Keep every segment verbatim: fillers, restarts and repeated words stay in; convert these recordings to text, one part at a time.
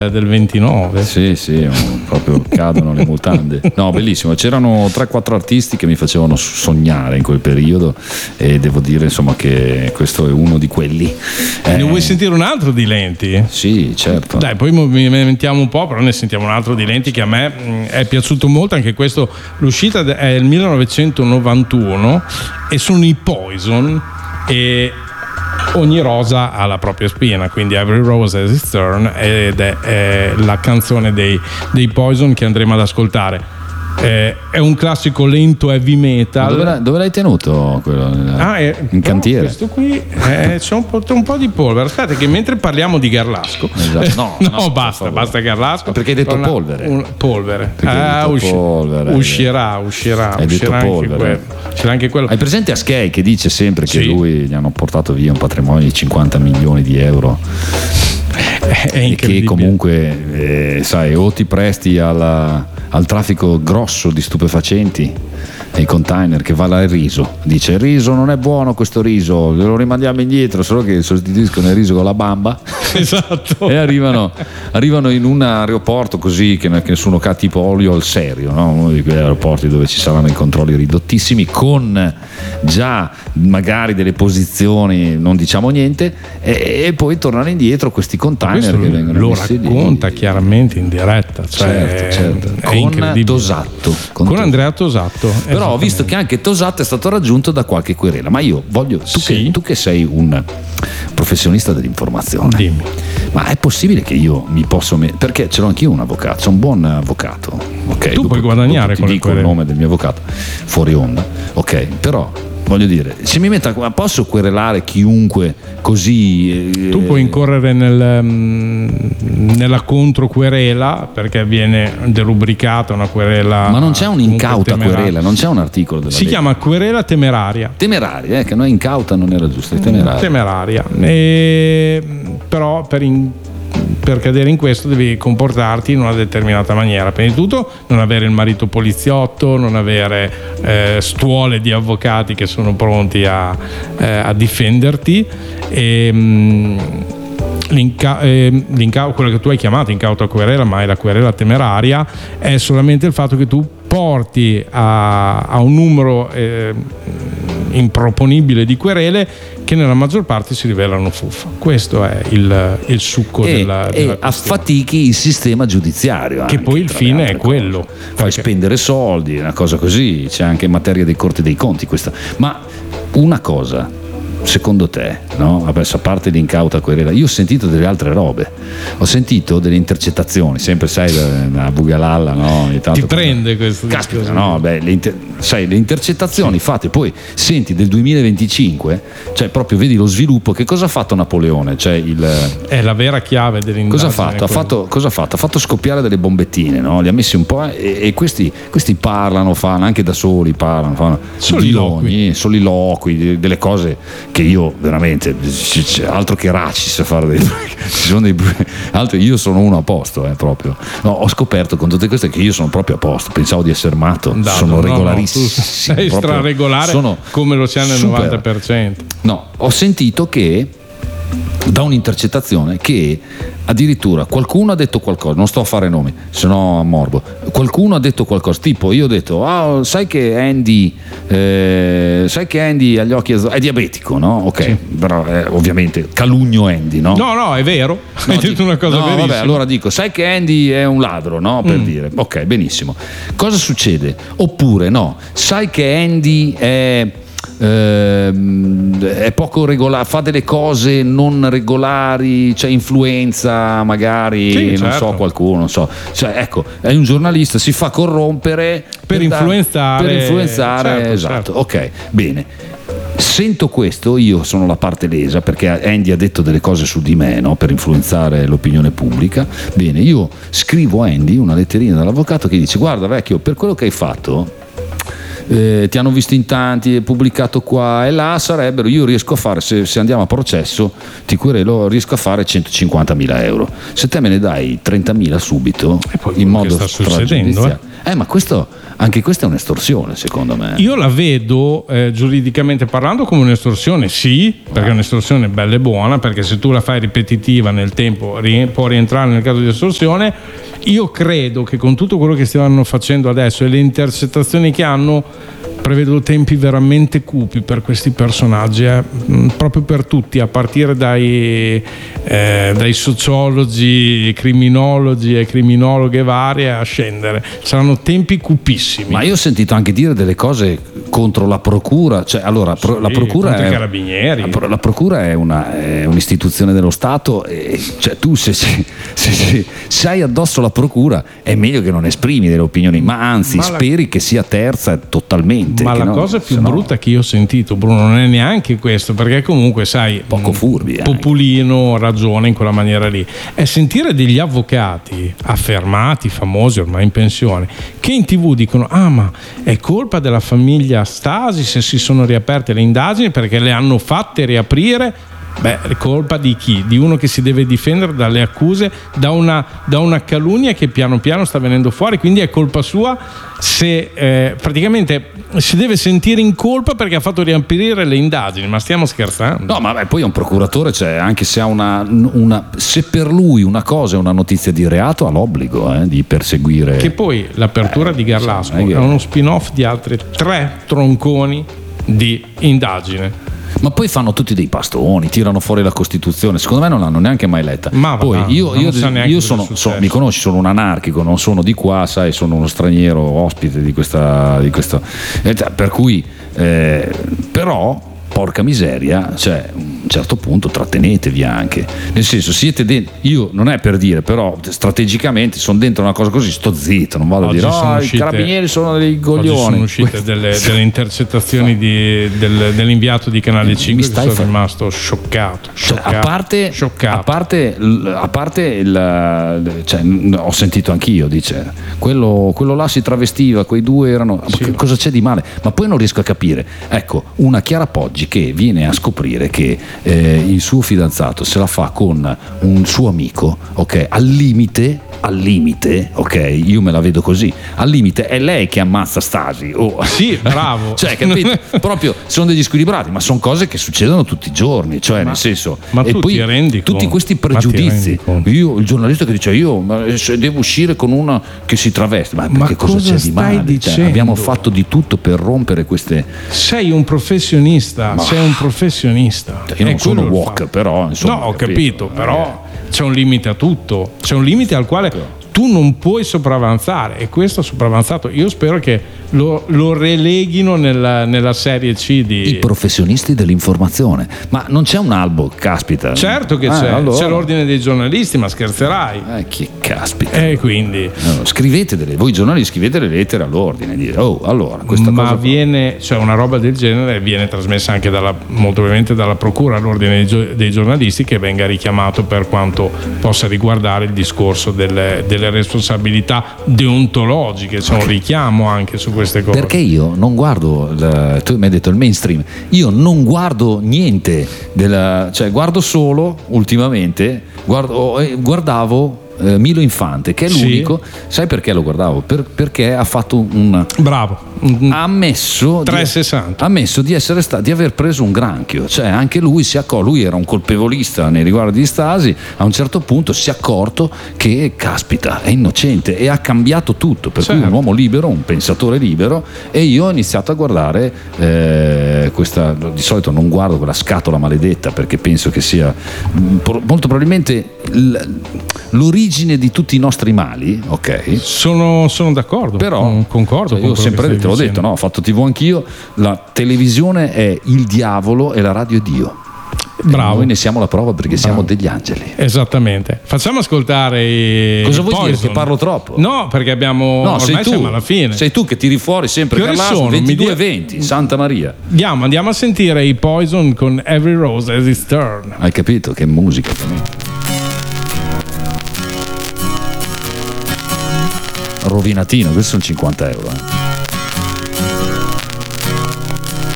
del ventinove. Sì, sì, proprio cadono le mutande. No, bellissimo. C'erano tre quattro artisti che mi facevano sognare in quel periodo e devo dire insomma che questo è uno di quelli. Ne eh, vuoi sentire un altro di Lenti? Sì, certo. Dai, poi mi lamentiamo un po', però ne sentiamo un altro di Lenti che a me mh, è piaciuto molto. Anche questo, l'uscita è il millenovecentonovantuno e sono i Poison e ogni rosa ha la propria spina, quindi Every Rose Has Its Thorn, ed è, è la canzone dei, dei Poison che andremo ad ascoltare. Eh, è un classico lento heavy metal. Dove, l'hai, dove l'hai tenuto quello? Ah, è, in cantiere? Questo qui eh, c'è un po', un po' di polvere. Aspetta, che mentre parliamo di Garlasco, esatto. no, no, no, basta, basta Garlasco. Perché hai detto una, polvere? Un, polvere. Ah, usci- polvere. Uscirà, uscirà, hai uscirà detto anche quello. Uscirà anche quello. Hai presente Askey che dice sempre che sì. lui gli hanno portato via un patrimonio di cinquanta milioni di euro? E che comunque eh, sai, o ti presti alla, al traffico grosso di stupefacenti e i container che va là il riso, dice il riso non è buono, questo riso lo rimandiamo indietro, solo che sostituiscono il riso con la bamba. Esatto. E arrivano, arrivano in un aeroporto così che, che nessuno ca, tipo olio al serio, no? Uno di quegli aeroporti dove ci saranno i controlli ridottissimi, con già magari delle posizioni, non diciamo niente, e, e poi tornano indietro questi container che vengono lo racconta di... chiaramente in diretta, cioè certo, certo. È con Tosato con, con Andrea Tosato. Però ho visto che anche Tosato è stato raggiunto da qualche querela, ma io voglio tu, sì. che, tu che sei un professionista dell'informazione, dimmi, ma è possibile che io mi posso me- perché ce l'ho anch'io un avvocato, sono un buon avvocato, ok, tu dopo, puoi guadagnare dopo ti dico il nome del mio avvocato fuori onda, ok, però voglio dire, se mi metto a, posso querelare chiunque così eh, tu puoi incorrere nel, nella controquerela perché viene derubricata una querela, ma non c'è un'incauta querela, non c'è un articolo della si legge. Chiama querela temeraria temeraria, eh, che noi incauta non era giusto, è temeraria, temeraria. E, però per in, per cadere in questo devi comportarti in una determinata maniera. Prima di tutto non avere il marito poliziotto, non avere eh, stuole di avvocati che sono pronti a, eh, a difenderti e, mh, l'inca- eh, l'inca- quello che tu hai chiamato incauto a querela, ma è la querela temeraria, è solamente il fatto che tu porti a, a un numero eh, improponibile di querele che nella maggior parte si rivelano fuffa. Questo è il, il succo e, della, della e affatichi il sistema giudiziario, che anche, poi il fine è quello, cose. Fai spendere soldi, una cosa così, c'è anche in materia dei corti dei conti questa. Ma una cosa, secondo te, no? Vabbè, a parte l'incauta querela, io ho sentito delle altre robe, ho sentito delle intercettazioni, sempre sai da Bugalalla, no? Ogni tanto ti prende questo caspita, no? Beh, le inter- sai, le intercettazioni sì. fatte, poi senti del duemilaventicinque, cioè proprio vedi lo sviluppo, che cosa ha fatto Napoleone, cioè il è la vera chiave dell'indagine. Cosa ha fatto? Ha fatto, cosa ha fatto? Ha fatto scoppiare delle bombettine, no? Li ha messi un po' e, e questi, questi parlano, fanno anche da soli, parlano, fanno soliloqui, soliloqui, delle cose che io veramente, altro che Racis a fare dei, ci sono dei altro, io sono uno a posto, eh, proprio. No, ho scoperto con tutte queste che io sono proprio a posto, pensavo di essere matto, no, sono no, regolarissimo. No, tu sei straregolare sono come lo c'è nel super. novanta per cento. No, ho sentito che da un'intercettazione che addirittura qualcuno ha detto qualcosa, non sto a fare nomi, se no ammorbo, qualcuno ha detto qualcosa, tipo io ho detto ah, sai che Andy eh, sai che Andy ha gli occhi azzurri, è diabetico, no? Ok, sì. Però eh, ovviamente calunno Andy, no? No, no, è vero, no, hai detto dico, una cosa no, verissima. Vabbè, allora dico, sai che Andy è un ladro, no? Per mm. dire, ok, benissimo. Cosa succede? Oppure no, sai che Andy è è poco regolare, fa delle cose non regolari, c'è influenza magari, sì, non certo. so, qualcuno, non so, cioè, ecco, è un giornalista, si fa corrompere per, per influenzare, per influenzare certo, esatto, certo. Ok, bene. Sento questo, io sono la parte lesa perché Andy ha detto delle cose su di me, no? Per influenzare l'opinione pubblica. Bene, io scrivo a Andy una letterina dall'avvocato che dice: guarda vecchio, per quello che hai fatto eh, ti hanno visto in tanti, è pubblicato qua e là, sarebbero, io riesco a fare, se, se andiamo a processo ti querelo, riesco a fare centocinquantamila euro. Se te me ne dai trentamila subito in modo stragiudiziale, eh ma questo, anche questa è un'estorsione secondo me. Io la vedo eh, giuridicamente parlando come un'estorsione, sì, perché è un'estorsione bella e buona, perché se tu la fai ripetitiva nel tempo ri- può rientrare nel caso di estorsione. Io credo che con tutto quello che stiamo facendo adesso e le intercettazioni che hanno, prevedo tempi veramente cupi per questi personaggi, eh? proprio per tutti, a partire dai, eh, dai sociologi, criminologi e criminologhe varie a scendere. Saranno tempi cupissimi. Ma io ho sentito anche dire delle cose contro la procura, cioè allora sì, la procura è, i carabinieri. La, la procura è, una, è un'istituzione dello Stato, e cioè tu se, se, se, se hai addosso la procura è meglio che non esprimi delle opinioni, ma anzi ma speri la... che sia terza totalmente. Ma la no, cosa più brutta no... che io ho sentito, Bruno, non è neanche questo, perché comunque sai, poco furbi, Popolino ragiona in quella maniera lì, è sentire degli avvocati affermati, famosi ormai in pensione, che in tv dicono ah ma è colpa della famiglia Stasi se si sono riaperte le indagini perché le hanno fatte riaprire. Beh, è colpa di chi? Di uno che si deve difendere dalle accuse, da una, da una calunnia che piano piano sta venendo fuori, quindi è colpa sua se eh, praticamente si deve sentire in colpa perché ha fatto riaprire le indagini. Ma stiamo scherzando? No, ma beh, poi è un procuratore, cioè anche se ha una, una se per lui una cosa è una notizia di reato, ha l'obbligo eh, di perseguire. Che poi l'apertura eh, di Garlasco è, è uno spin-off di altri tre tronconi di indagine. Ma poi fanno tutti dei pastoni, tirano fuori la Costituzione, secondo me non l'hanno neanche mai letta. Ma poi va, io, io, io sono, so, mi conosci, sono un anarchico, non sono di qua, sai, sono uno straniero ospite di questa, di questa per cui eh, però porca miseria, cioè a un certo punto trattenetevi anche, nel senso siete dentro, io non è per dire, però strategicamente sono dentro una cosa così, sto zitto, non vado oggi a dire oh, uscite, i carabinieri sono dei coglioni. Oggi sono uscite delle, delle intercettazioni di, del, dell'inviato di Canale cinque, che sono fa... rimasto scioccato, scioccato, cioè, a parte, scioccato. a parte, a parte il, cioè, ho sentito anch'io, dice quello, quello là si travestiva, quei due erano, sì, cosa c'è di male? Ma poi non riesco a capire, ecco, una Chiara Poggi che viene a scoprire che eh, il suo fidanzato se la fa con un suo amico, ok, al limite, al limite, ok, io me la vedo così, al limite è lei che ammazza Stasi. Oh. Sì, bravo. Cioè, capito? Proprio sono degli squilibrati, ma sono cose che succedono tutti i giorni, cioè ma, nel senso. Ma e tu poi ti rendi tutti conto? Questi pregiudizi. Io, il giornalista che dice io ma devo uscire con una che si traveste, ma, ma cosa, cosa c'è di male? Cioè, abbiamo fatto di tutto per rompere queste. Sei un professionista. Ma... sei un professionista. Io non sono woke, però insomma, no, ho capito, capito però eh. c'è un limite a tutto, c'è un limite al quale tu non puoi sopravanzare, e questo è sopravanzato. Io spero che lo, lo releghino nella, nella serie C di i professionisti dell'informazione. Ma non c'è un albo, caspita. Certo che ah, c'è, allora. C'è l'ordine dei giornalisti, ma scherzerai? Eh, che caspita. E eh, quindi no, scrivete delle, voi giornalisti scrivete le lettere all'ordine, dire oh allora questa ma cosa viene, cioè una roba del genere viene trasmessa anche dalla, molto probabilmente dalla procura all'ordine dei, dei giornalisti, che venga richiamato per quanto possa riguardare il discorso delle, delle responsabilità deontologiche. C'è un richiamo anche su queste cose. Perché io non guardo il, tu mi hai detto il mainstream, io non guardo niente della, cioè guardo solo ultimamente guardo, guardavo eh, Milo Infante, che è l'unico, sì. Sai perché lo guardavo? Per, perché ha fatto un bravo ha ammesso trecentosessanta di, ha ammesso di essere stato, di aver preso un granchio, cioè anche lui si accò, lui era un colpevolista nei riguardi di Stasi, a un certo punto si è accorto che caspita è innocente e ha cambiato tutto, per certo. Cui un uomo libero, un pensatore libero, e io ho iniziato a guardare eh, questa, di solito non guardo quella scatola maledetta perché penso che sia molto probabilmente l'origine di tutti i nostri mali, ok? Sono, sono d'accordo, però concordo. Cioè io ho sempre te l'ho detto, no? Ho fatto tivù anch'io. La televisione è il diavolo e la radio è Dio. Bravo. E noi ne siamo la prova perché Bravo. Siamo degli angeli. Esattamente. Facciamo ascoltare i cosa vuoi Poison. Dire? Che parlo troppo? No, perché abbiamo no, ormai sei tu, siamo alla fine. Sei tu che tiri fuori sempre Carlasco, ventidue e venti, Santa Maria. Andiamo, andiamo a sentire i Poison con Every Rose Has Its Turn. Hai capito? Che musica per me. Rovinatino, questo sono cinquanta euro. Eh.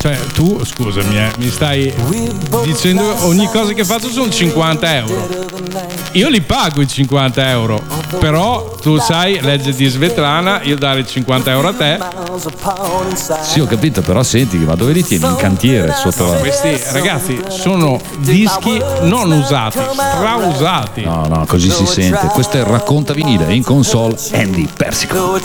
cioè tu scusami eh, mi stai dicendo ogni cosa che faccio sono cinquanta euro, io li pago i cinquanta euro, però tu sai, legge di Svetlana, io dare cinquanta euro a te. Sì, ho capito, però senti, ma dove li tieni? In cantiere sotto la... Questi ragazzi sono dischi non usati, strausati. No, no, così si sente. Questo è Racconta Vinile, in console Andy Persico.